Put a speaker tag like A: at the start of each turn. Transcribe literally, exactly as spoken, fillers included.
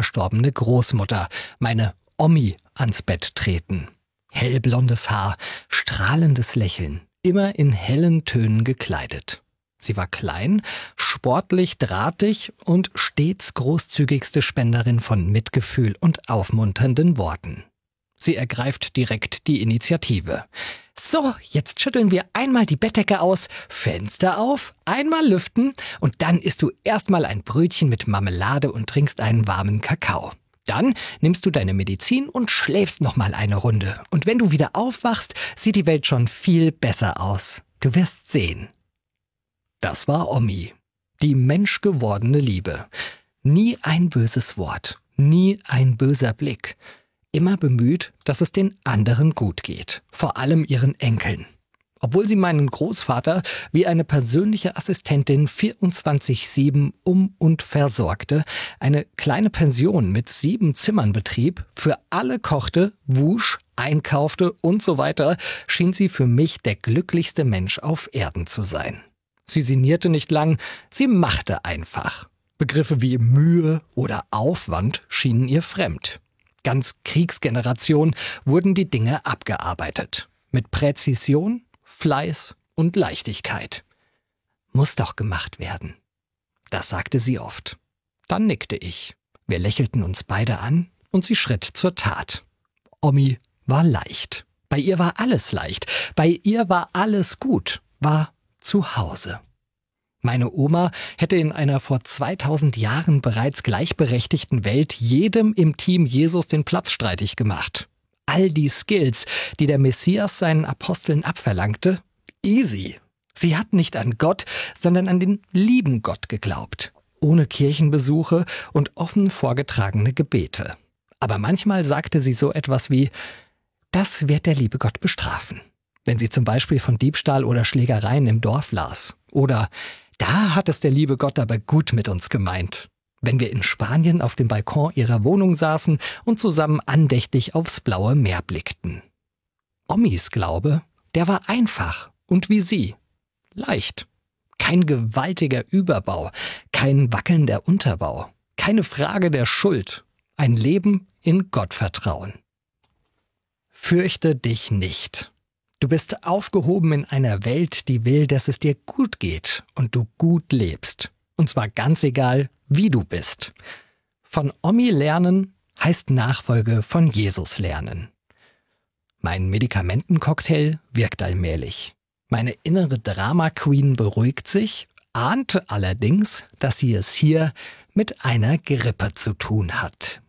A: verstorbene Großmutter, meine Omi, ans Bett treten. Hellblondes Haar, strahlendes Lächeln, immer in hellen Tönen gekleidet. Sie war klein, sportlich, drahtig und stets großzügigste Spenderin von Mitgefühl und aufmunternden Worten. Sie ergreift direkt die Initiative. So, jetzt schütteln wir einmal die Bettdecke aus, Fenster auf, einmal lüften und dann isst du erstmal ein Brötchen mit Marmelade und trinkst einen warmen Kakao. Dann nimmst du deine Medizin und schläfst nochmal eine Runde. Und wenn du wieder aufwachst, sieht die Welt schon viel besser aus. Du wirst sehen. Das war Omi, die menschgewordene Liebe. Nie ein böses Wort, nie ein böser Blick. Immer bemüht, dass es den anderen gut geht, vor allem ihren Enkeln. Obwohl sie meinen Großvater wie eine persönliche Assistentin vierundzwanzig sieben um- und versorgte, eine kleine Pension mit sieben Zimmern betrieb, für alle kochte, wusch, einkaufte und so weiter, schien sie für mich der glücklichste Mensch auf Erden zu sein. Sie sinnierte nicht lang, sie machte einfach. Begriffe wie Mühe oder Aufwand schienen ihr fremd. Ganz Kriegsgeneration wurden die Dinge abgearbeitet. Mit Präzision, Fleiß und Leichtigkeit. Muss doch gemacht werden. Das sagte sie oft. Dann nickte ich. Wir lächelten uns beide an und sie schritt zur Tat. Omi war leicht. Bei ihr war alles leicht. Bei ihr war alles gut. War zu Hause. Meine Oma hätte in einer vor zweitausend Jahren bereits gleichberechtigten Welt jedem im Team Jesus den Platz streitig gemacht. All die Skills, die der Messias seinen Aposteln abverlangte, easy. Sie hat nicht an Gott, sondern an den lieben Gott geglaubt. Ohne Kirchenbesuche und offen vorgetragene Gebete. Aber manchmal sagte sie so etwas wie, das wird der liebe Gott bestrafen. Wenn sie zum Beispiel von Diebstahl oder Schlägereien im Dorf las. Oder da hat es der liebe Gott aber gut mit uns gemeint. Wenn wir in Spanien auf dem Balkon ihrer Wohnung saßen und zusammen andächtig aufs blaue Meer blickten. Omis Glaube, der war einfach und wie sie. Leicht. Kein gewaltiger Überbau, kein wackelnder Unterbau, keine Frage der Schuld. Ein Leben in Gottvertrauen. Fürchte dich nicht. Du bist aufgehoben in einer Welt, die will, dass es dir gut geht und du gut lebst. Und zwar ganz egal, wie du bist. Von Omi lernen heißt Nachfolge von Jesus lernen. Mein Medikamentencocktail wirkt allmählich. Meine innere Drama Queen beruhigt sich, ahnt allerdings, dass sie es hier mit einer Grippe zu tun hat.